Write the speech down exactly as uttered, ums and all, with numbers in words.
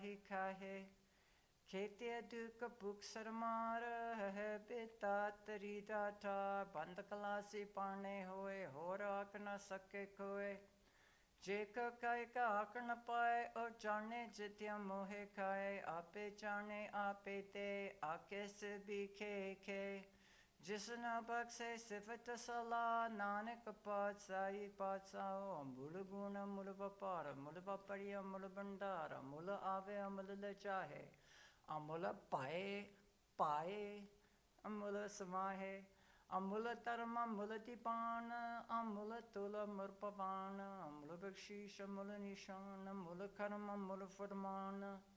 ਤਾਹੀ ਖਾਹੇ। ਖੇਤੇ ਦੁਖ ਭੁਖ ਸਰਮਾਰ ਹੈ ਬੇਤਾ ਤਰੀ ਦਾਠਾ। ਬੰਦ ਕਲਾਸੀ ਪਾਣੇ ਹੋਏ ਹੋਰ ਆਖ ਨ ਸਕੇ ਕੋਏ। ਜੇ ਕੋ ਕਾਇ ਕਾ ਆਖ ਨ ਪਾਏ ਉਹ ਜਾਣੇ ਜਿਤਿਆ ਮੋਹਿ ਖਾਏ। ਆਪੇ ਜਾਣੇ ਆਪੇ ਤੇ ਆਖੇ ਸੇ ਵੀ ਖੇ ਖੇ। ਜਿਸ ਨ ਬਖਸ਼ੇ ਸਿਫਤ ਸਲਾਹ ਨਾਨਕ ਪਾਤਸ਼ਾਹੀ ਪਾਤਸ਼ਾਹੋ। ਮੁਲ ਗੁਣ ਮੁਲ ਵਪਾਰ ਮੁਲ ਵਾਪਰਿਆ ਮੁਲ ਭੰਡਾਰ। ਮੁਲ ਆਵੇ ਅਮੁਲ ਲਜਾਹੇ ਅਮੁਲ ਪਾਏ ਪਾਏ ਅਮੁਲ ਸਮਾਹੇ। ਅਮੁਲ ਧਰਮ ਅਮੁਲ ਦੀਪਾਨ ਅਮੁਲ ਤੁਲ ਮੁਰ ਪਵਾਨ। ਅਮੁਲ ਬਖਸ਼ੀਸ਼ ਅਮੁਲ ਨਿਸ਼ਾਨ ਮੁਲ ਕਰਮ ਮੁਲ ਫਰਮਾਨ।